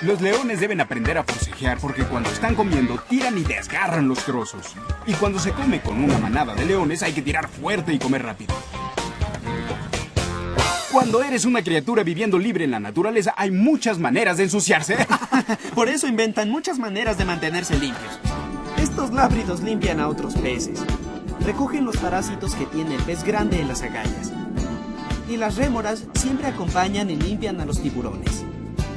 Los leones deben aprender a forcejear porque cuando están comiendo tiran y desgarran los trozos. Y cuando se come con una manada de leones hay que tirar fuerte y comer rápido. Cuando eres una criatura viviendo libre en la naturaleza hay muchas maneras de ensuciarse. Por eso inventan muchas maneras de mantenerse limpios. Estos lábridos limpian a otros peces. Recogen los parásitos que tiene el pez grande en las agallas. Y las rémoras siempre acompañan y limpian a los tiburones.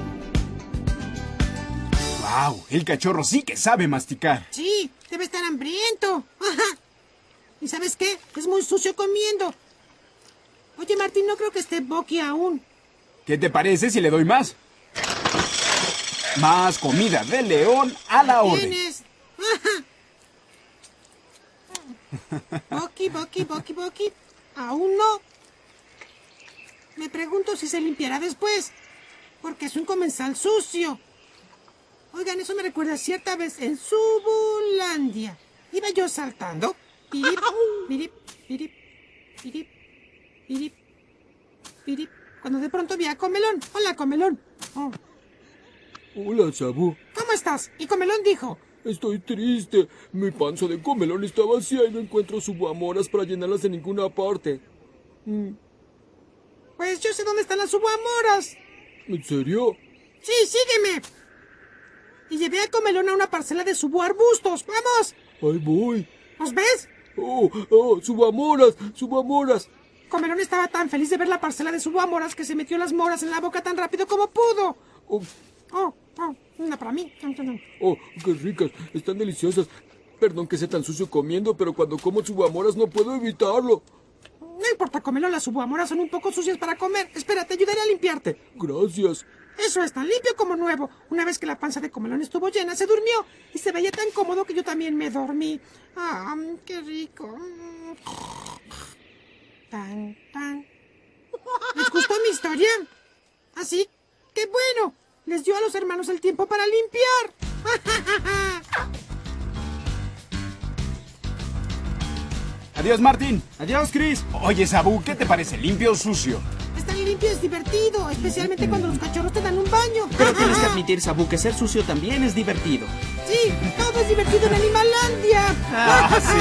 ¡Wow! El cachorro sí que sabe masticar. Sí, debe estar hambriento. Ajá. ¿Y sabes qué? Es muy sucio comiendo. Oye, Martín, no creo que esté Bucky aún. ¿Qué te parece si le doy más? Más comida de león a la orden. ¿Tienes? Bucky. Aún no. Me pregunto si se limpiará después. Porque es un comensal sucio. Oigan, eso me recuerda a cierta vez en Subulandia. Iba yo saltando. Pirip, pirip, pirip, pirip, pirip, pirip. Cuando de pronto vi a Comelón. Hola, Comelón. Oh. Hola, Sabu. ¿Cómo estás? Y Comelón dijo: Estoy triste. Mi panza de comelón está vacía y no encuentro subamoras para llenarlas en ninguna parte. pues yo sé dónde están las subamoras. ¿En serio? Sí, sígueme. Y llevé a Comelón a una parcela de suboarbustos. ¡Vamos! Ahí voy. ¿Los ves? Oh, subamoras, subamoras. Comelón estaba tan feliz de ver la parcela de subamoras que se metió las moras en la boca tan rápido como pudo. Una para mí. Oh, qué ricas. Están deliciosas. Perdón que sea tan sucio comiendo, pero cuando como subamoras no puedo evitarlo. No importa, Comelón, las subamoras son un poco sucias para comer. Espera, te ayudaré a limpiarte. Gracias. Eso es tan limpio como nuevo. Una vez que la panza de Comelón estuvo llena, se durmió. Y se veía tan cómodo que yo también me dormí. ¡Ah, qué rico! Tan. ¿Les gustó mi historia? ¿Así? ¡Qué bueno! Les dio a los hermanos el tiempo para limpiar. Adiós, Martín. Adiós, Chris. Oye, Sabu, ¿qué te parece? ¿Limpio o sucio? Estar limpio es divertido, especialmente cuando los cachorros te dan un baño. Pero tienes que admitir, Sabu, que ser sucio también es divertido. Sí, todo es divertido en Animalandia. Ah, sí.